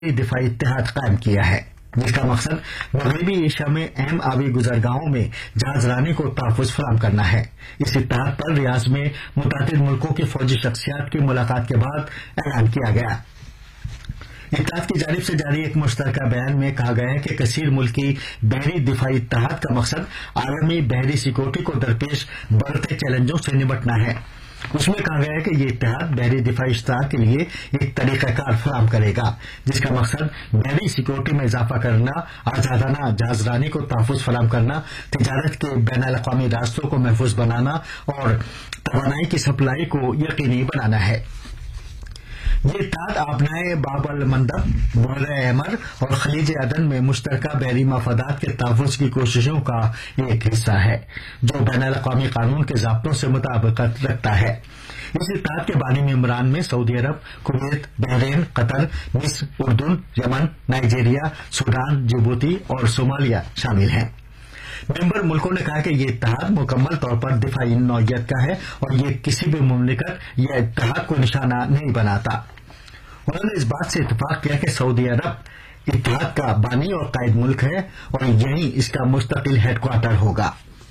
دفاعی اتحاد قائم کیا ہے، جس کا مقصد مغربی ایشیا میں اہم آبی گزرگاہوں میں جہاز رانی کو تحفظ فراہم کرنا ہے۔ اس اتحاد پر ریاض میں متعدد ملکوں کی فوجی شخصیات کی ملاقات کے بعد اعلان کیا گیا۔ اتحاد کی جانب سے جاری ایک مشترکہ بیان میں کہا گیا ہے کہ کثیر ملکی بحری دفاعی اتحاد کا مقصد عالمی بحری سیکورٹی کو درپیش بڑھتے چیلنجوں سے نمٹنا ہے۔ اس میں کہا گیا ہے کہ یہ اتحاد بحری دفاعی اشتراک کے لیے ایک طریقہ کار فراہم کرے گا، جس کا مقصد بحری سیکورٹی میں اضافہ کرنا، آزادانہ جہاز رانی کو تحفظ فراہم کرنا، تجارت کے بین الاقوامی راستوں کو محفوظ بنانا اور توانائی کی سپلائی کو یقینی بنانا ہے۔ یہ اتحاد آبنائے باب المندب، بحر احمر اور خلیج عدن میں مشترکہ بحری مفادات کے تحفظ کی کوششوں کا ایک حصہ ہے، جو بین الاقوامی قانون کے ضابطوں سے مطابقت رکھتا ہے۔ اس اتحاد کے بانی ممبران میں سعودی عرب، کویت، بحرین، قطر، مصر، اردن، یمن، نائجیریا، سوڈان، جبوتی اور صومالیہ شامل ہیں۔ ممبر ملکوں نے کہا کہ یہ اتحاد مکمل طور پر دفاعی نوعیت کا ہے اور یہ کسی بھی مملکت یا اتحاد کو نشانہ نہیں بناتا۔ انہوں نے اس بات سے اتفاق کیا کہ سعودی عرب اتحاد کا بانی اور قائد ملک ہے اور یہیں اس کا مستقل ہیڈ کوارٹر ہوگا۔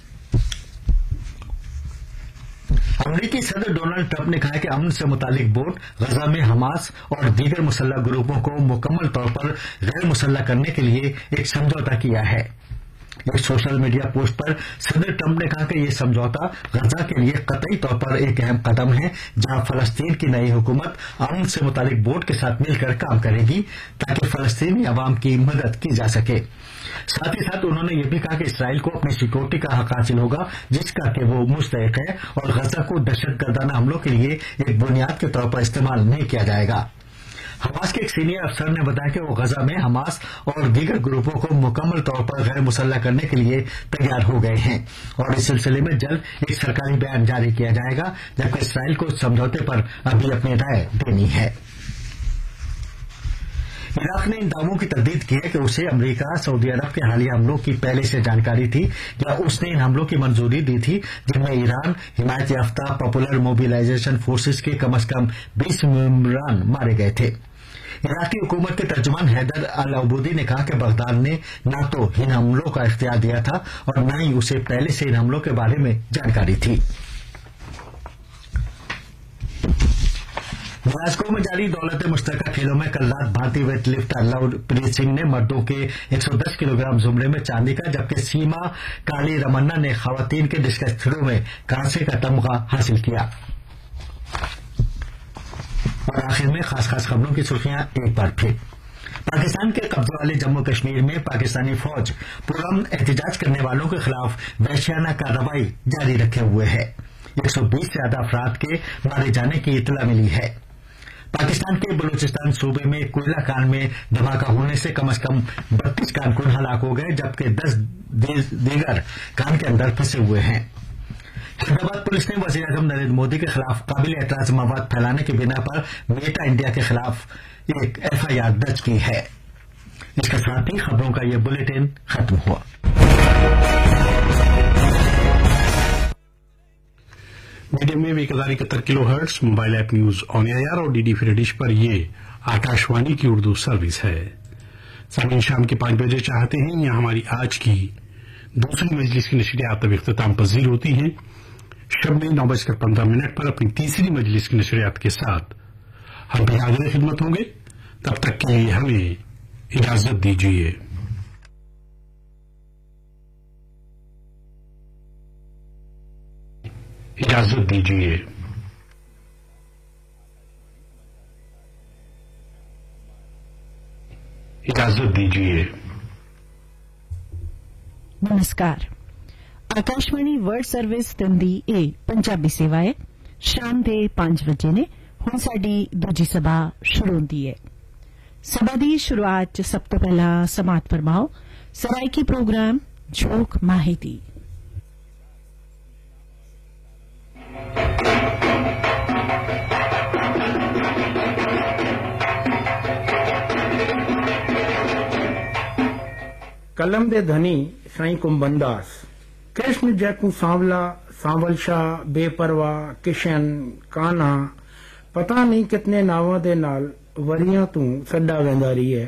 امریکی صدر ڈونلڈ ٹرمپ نے کہا کہ امن سے متعلق بورڈ غزہ میں حماس اور دیگر مسلح گروپوں کو مکمل طور پر غیر مسلح کرنے کے لیے ایک سمجھوتا کیا ہے۔ ایک سوشل میڈیا پوسٹ پر صدر ٹرمپ نے کہا کہ یہ سمجھوتا غزہ کے لیے قطعی طور پر ایک اہم قدم ہے، جہاں فلسطین کی نئی حکومت امن سے متعلق بورڈ کے ساتھ مل کر کام کرے گی تاکہ فلسطینی عوام کی مدد کی جا سکے۔ ساتھ ہی ساتھ انہوں نے یہ بھی کہا کہ اسرائیل کو اپنی سیکورٹی کا حق حاصل ہوگا جس کا کہ وہ مستحق ہے، اور غزہ کو دہشت گردانہ حملوں کے لیے ایک بنیاد کے طور پر استعمال نہیں کیا جائے گا۔ حماس کے ایک سینئر افسر نے بتایا کہ وہ غزہ میں حماس اور دیگر گروپوں کو مکمل طور پر غیر مسلح کرنے کے لیے تیار ہو گئے ہیں اور اس سلسلے میں جلد ایک سرکاری بیان جاری کیا جائے گا، جبکہ اسرائیل کو اس سمجھوتے پر ابھی اپنی رائے دینی ہے۔ عراق نے ان دعووں کی تردید کی ہے کہ اسے امریکہ سعودی عرب کے حالیہ حملوں کی پہلے سے جانکاری تھی یا اس نے ان حملوں کی منظوری دی تھی جن میں ایران حمایت یافتہ پاپولر موبلائزیشن فورسز کے کم از کم 20 ممبران مارے گئے تھے۔ عراقی حکومت کے ترجمان حیدر العبودی نے کہا کہ بغداد نے نہ تو ان حملوں کا اختیار دیا تھا اور نہ ہی اسے پہلے سے ان حملوں کے بارے میں جانکاری تھی۔ گلاسگو میں جاری دولت مشترکہ کھیلوں میں کل رات بھارتی ویٹ لفٹر لو پریت سنگھ نے مردوں کے 110 کلو گرام زمرے میں چاندی کا، جبکہ سیما کالی رمنا نے خواتین کے ڈسکس تھرو میں کانسے کا تمغہ حاصل کیا۔ اور آخر میں خاص خبروں کی سرخیاں ایک بار پھر۔ پاکستان کے قبضے والے جموں کشمیر میں پاکستانی فوج پرامن احتجاج کرنے والوں کے خلاف وحشیانہ کارروائی جاری رکھے ہوئے ہے۔ 120 سے زیادہ افراد کے مارے جانے کی اطلاع ملی ہے۔ پاکستان کے بلوچستان صوبے میں کوئلہ کان میں دھماکہ ہونے سے کم از کم 32 کارکن ہلاک ہو گئے، جبکہ 10 دیگر کان کے اندر پھنسے ہوئے ہیں۔ حیدرآباد پولیس نے وزیر اعظم نریندر مودی کے خلاف قابل اعتراض مواد پھیلانے کی بنا پر میٹا انڈیا کے خلاف ایک FIR درج کی ہے۔ اس کے ساتھ ہی خبروں کا یہ بلیٹن ختم ہوا۔ Medium view 1071 kilo hertz, mobile app news on year اور DD فری ڈش پر یہ آکاشوانی کی اردو سروس ہے۔ سامعین شام کے 5 بجے چاہتے ہیں یہاں ہماری آج کی دوسری مجلس کی نشریات اب اختتام پذیر ہوتی ہیں۔ شب میں 9:15 پر اپنی تیسری مجلس کی نشریات کے ساتھ ہم بھی حاضر خدمت ہوں گے۔ تب تک کے لیے ہمیں اجازت دیجیے۔ ਨਮਸਕਾਰ। ਆਕਾਸ਼ਵਾਣੀ ਵਰਲਡ ਸਰਵਿਸ ਦਿੰਦੀ ਇਹ ਪੰਜਾਬੀ ਸੇਵਾਏ ਸ਼ਾਮ ਦੇ 5 ਵਜੇ ਨੇ। ਹੁਣ ਸਾਡੀ ਦੂਜੀ ਸਭਾ ਸ਼ੁਰੂ ਹੁੰਦੀ ਹੈ। ਸਭਾ ਦੀ ਸ਼ੁਰੂਆਤ 'ਚ ਸਭ ਤੋਂ ਪਹਿਲਾਂ ਸਮਾਤ ਫਰਮਾਓ ਸਰਾਇਕੀ ਪ੍ਰੋਗਰਾਮ ਝੋਕ ਮਾਹਿਤੀ। कलम दे धनी साईं कुंभनदास। कृष्ण जैकू सांवला, सांवल शाह, बेपरवाह, किशन, कान्हा, पता नहीं कितने नावां दे नाल वरियां तूं सॾा वेंदा रही है।